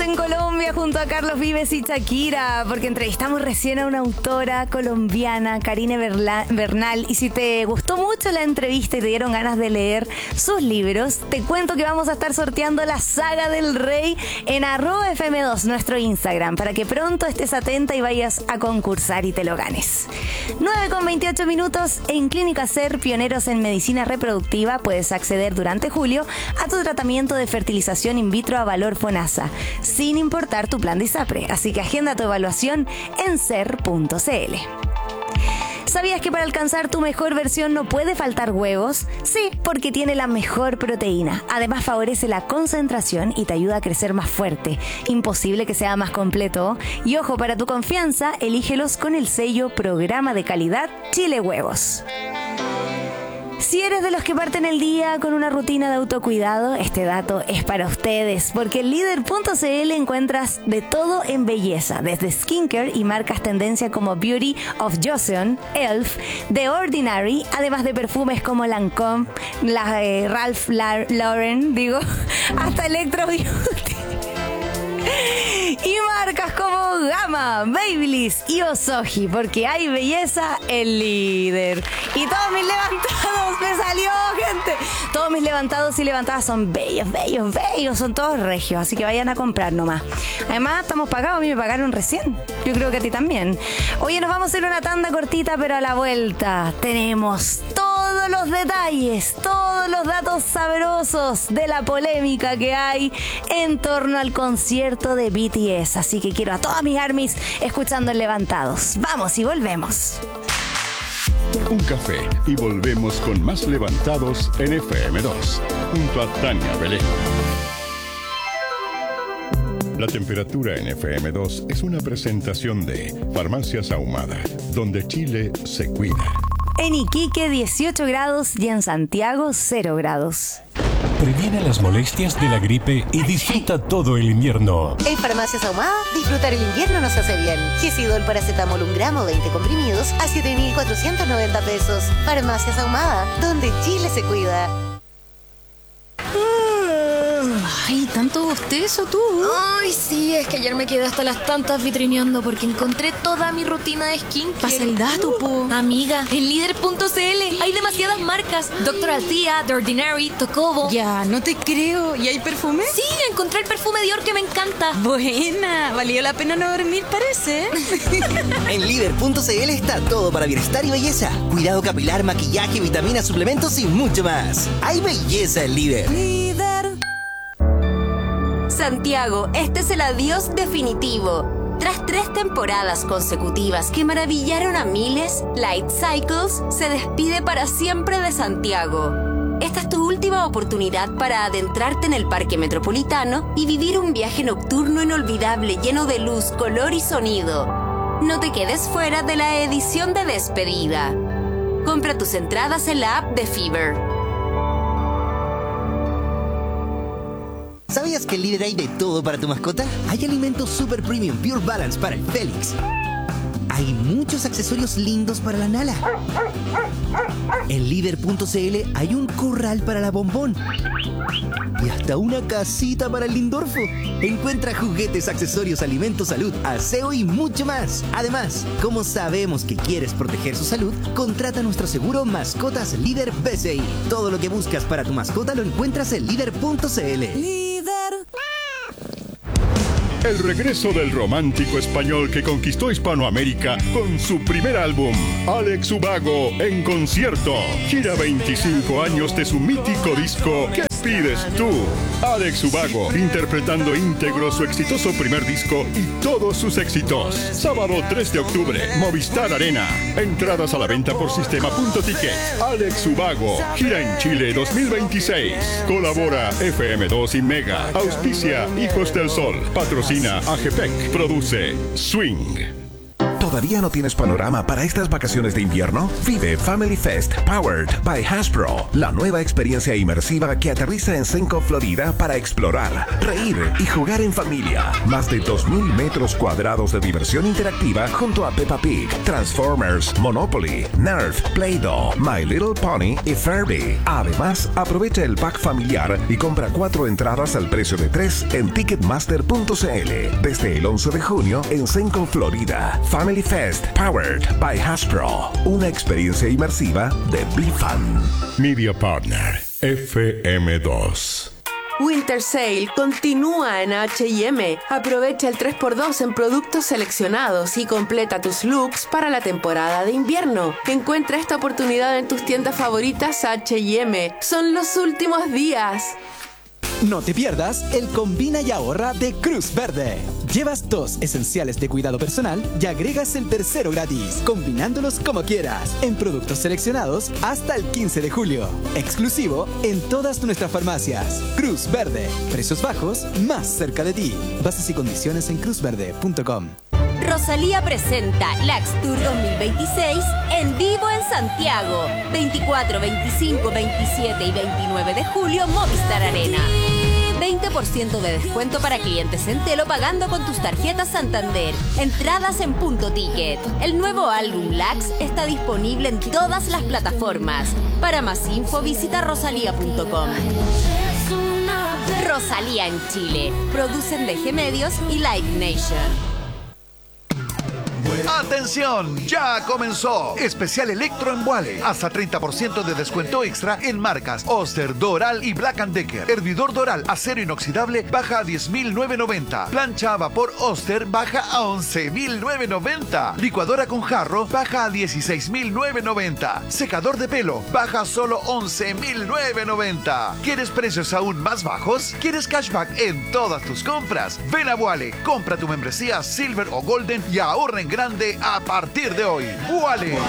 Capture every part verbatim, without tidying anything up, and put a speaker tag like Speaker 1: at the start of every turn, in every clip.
Speaker 1: en Colombia junto a Carlos Vives y Shakira, porque entrevistamos recién a una autora colombiana, Karine Berla- Bernal, y si te gustó mucho la entrevista y te dieron ganas de leer sus libros, te cuento que vamos a estar sorteando la Saga del Rey en arroba F M dos, nuestro Instagram, para que pronto estés atenta y vayas a concursar y te lo ganes. nueve con veintiocho minutos. En Clínica Ser, pioneros en medicina reproductiva, puedes acceder durante julio a tu tratamiento de fertilización in vitro a valor FONASA, sin importar tu plan de ISAPRE. Así que agenda tu evaluación en ser punto c l. ¿Sabías que para alcanzar tu mejor versión no puede faltar huevos? Sí, porque tiene la mejor proteína. Además favorece la concentración y te ayuda a crecer más fuerte. Imposible que sea más completo. Y ojo, para tu confianza, elígelos con el sello Programa de Calidad Chile Huevos. Si eres de los que parten el día con una rutina de autocuidado, este dato es para ustedes, porque en líder punto c l encuentras de todo en belleza, desde skincare y marcas tendencia como Beauty of Joseon, Elf, The Ordinary, además de perfumes como Lancôme, la, eh, Ralph La- Lauren, digo, hasta Electro Beauty. Y marcas como Gama, Babyliss y Osoji, porque hay belleza en líder. Y todos mis levantados, me salió, gente. Todos mis levantados y levantadas son bellos, bellos, bellos, son todos regios, así que vayan a comprar nomás. Además, estamos pagados, a mí me pagaron recién. Yo creo que a ti también. Oye, nos vamos a hacer una tanda cortita, pero a la vuelta tenemos todos los detalles, todos los datos sabrosos de la polémica que hay en torno al concierto de B T S. Así que quiero a todas mis armies escuchando en Levantados. Vamos y volvemos.
Speaker 2: Un café y volvemos con más Levantados en F M dos, junto a Tania Belén. La temperatura en F M dos es una presentación de Farmacias Ahumada, donde Chile se cuida.
Speaker 1: En Iquique, dieciocho grados y en Santiago, cero grados.
Speaker 3: Previene las molestias de la gripe y disfruta todo el invierno.
Speaker 4: En Farmacias Ahumada, disfrutar el invierno nos hace bien. Gesidol paracetamol un gramo, veinte comprimidos a siete mil cuatrocientos noventa pesos. Farmacias Ahumada, donde Chile se cuida.
Speaker 5: Ay, tanto bostezo tú.
Speaker 6: Ay, sí, es que ayer me quedé hasta las tantas vitrineando porque encontré toda mi rutina de skincare.
Speaker 5: Pasa el dato, po.
Speaker 6: Amiga, en líder punto c l hay demasiadas marcas. Doctor Althea, The Ordinary, Tocobo.
Speaker 5: Ya, no te creo. ¿Y hay perfume?
Speaker 6: Sí, encontré el perfume Dior que me encanta.
Speaker 5: Buena, valió la pena no dormir, parece.
Speaker 7: En líder punto c l está todo para bienestar y belleza. Cuidado capilar, maquillaje, vitaminas, suplementos y mucho más. Hay belleza en Líder.
Speaker 8: Santiago, este es el adiós definitivo. Tras tres temporadas consecutivas que maravillaron a miles, Light Cycles se despide para siempre de Santiago. Esta es tu última oportunidad para adentrarte en el Parque Metropolitano y vivir un viaje nocturno inolvidable lleno de luz, color y sonido. No te quedes fuera de la edición de despedida. Compra tus entradas en la app de Fever.
Speaker 7: ¿Sabías que en Líder hay de todo para tu mascota? Hay alimentos super premium Pure Balance para el Félix. Hay muchos accesorios lindos para la Nala. En líder punto c l hay un corral para la Bombón. Y hasta una casita para el Lindorfo. Encuentra juguetes, accesorios, alimentos, salud, aseo y mucho más. Además, como sabemos que quieres proteger su salud, contrata nuestro seguro Mascotas Líder B C I. Todo lo que buscas para tu mascota lo encuentras en líder punto c l.
Speaker 2: El regreso del romántico español que conquistó Hispanoamérica con su primer álbum, Alex Ubago en concierto. Gira veinticinco años de su mítico disco ¿Qué pides tú? Alex Ubago interpretando íntegro su exitoso primer disco y todos sus éxitos. Sábado tres de octubre, Movistar Arena. Entradas a la venta por sistema punto ticket. Alex Ubago, gira en Chile dos mil veintiséis. Colabora F M dos y Mega. Auspicia Hijos del Sol. Patrocina A G P E C. Produce Swing.
Speaker 9: ¿Todavía no tienes panorama para estas vacaciones de invierno? Vive Family Fest Powered by Hasbro, la nueva experiencia inmersiva que aterriza en Senco, Florida, para explorar, reír y jugar en familia. Más de dos mil metros cuadrados de diversión interactiva junto a Peppa Pig, Transformers, Monopoly, Nerf, Play-Doh, My Little Pony y Furby. Además, aprovecha el pack familiar y compra cuatro entradas al precio de tres en ticketmaster punto c l desde el once de junio en Senco, Florida. Family Fest Powered by Hasbro, una experiencia inmersiva de BeFun.
Speaker 2: Media Partner F M dos.
Speaker 10: Winter Sale continúa en H y M. Aprovecha el tres por dos en productos seleccionados y completa tus looks para la temporada de invierno. Encuentra esta oportunidad en tus tiendas favoritas H y M. Son los últimos días.
Speaker 11: No te pierdas el Combina y Ahorra de Cruz Verde. Llevas dos esenciales de cuidado personal y agregas el tercero gratis, combinándolos como quieras, en productos seleccionados hasta el quince de julio. Exclusivo en todas nuestras farmacias. Cruz Verde. Precios bajos más cerca de ti. Bases y condiciones en cruz verde punto com.
Speaker 8: Rosalía presenta Lax Tour dos mil veintiséis en vivo en Santiago. veinticuatro, veinticinco, veintisiete y veintinueve de julio, Movistar Arena. veinte por ciento de descuento para clientes en Telo pagando con tus tarjetas Santander. Entradas en Punto Ticket. El nuevo álbum Lax está disponible en todas las plataformas. Para más info visita rosalía punto com. Rosalía en Chile. Producen D G Medios y Live Nation.
Speaker 12: ¡Atención! ¡Ya comenzó! Especial Electro en Wale. Hasta treinta por ciento de descuento extra en marcas Oster, Doral y Black and Decker. Hervidor Doral acero inoxidable baja a diez mil novecientos noventa. Plancha a vapor Oster baja a once mil novecientos noventa. Licuadora con jarro baja a dieciséis mil novecientos noventa. Secador de pelo baja a solo once mil novecientos noventa. ¿Quieres precios aún más bajos? ¿Quieres cashback en todas tus compras? Ven a Wale, compra tu membresía Silver o Golden y ahorra en grande a partir de hoy. ¡Wale!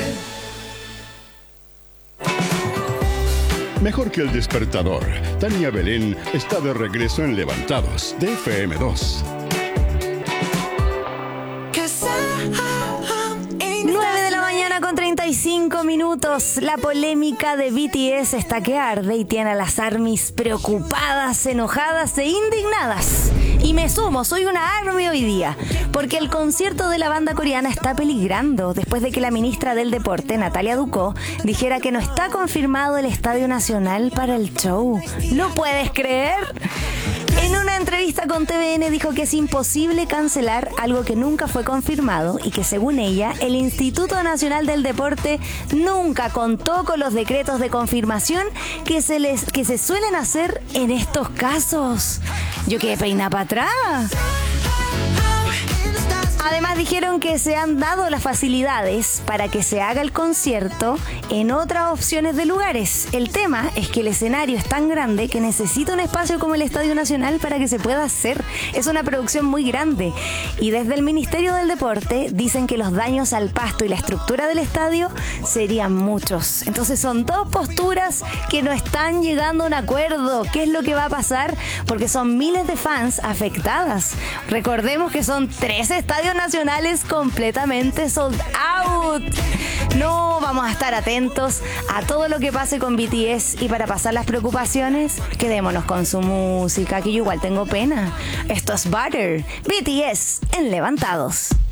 Speaker 2: Mejor que el despertador, Tania Belén está de regreso en Levantados, de F M dos.
Speaker 1: nueve de la mañana con treinta y cinco minutos. La polémica de B T S está que arde y tiene a las ARMYs preocupadas, enojadas e indignadas. Y me sumo, soy una ARMY hoy día, porque el concierto de la banda coreana está peligrando después de que la ministra del Deporte, Natalia Ducó, dijera que no está confirmado el Estadio Nacional para el show. ¿Lo puedes creer? En una entrevista con T V N dijo que es imposible cancelar algo que nunca fue confirmado y que, según ella, el Instituto Nacional del Deporte nunca contó con los decretos de confirmación que se les que se suelen hacer en estos casos. Yo quedé peinada para atrás. Además dijeron que se han dado las facilidades para que se haga el concierto en otras opciones de lugares. El tema es que el escenario es tan grande que necesita un espacio como el Estadio Nacional para que se pueda hacer. Es una producción muy grande. Y desde el Ministerio del Deporte dicen que los daños al pasto y la estructura del estadio serían muchos. Entonces son dos posturas que no están llegando a un acuerdo. ¿Qué es lo que va a pasar? Porque son miles de fans afectadas. Recordemos que son tres estadios nacionales completamente sold out. No, vamos a estar atentos a todo lo que pase con B T S, y para pasar las preocupaciones, quedémonos con su música, que yo igual tengo pena. Esto es Butter, B T S en Levantados.